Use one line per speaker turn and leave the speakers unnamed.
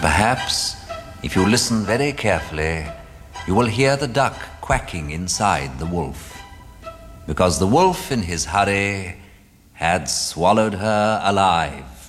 perhaps, if you listen very carefully, you will hear the duck quacking inside the wolf, because the wolf in his hurry had swallowed her alive.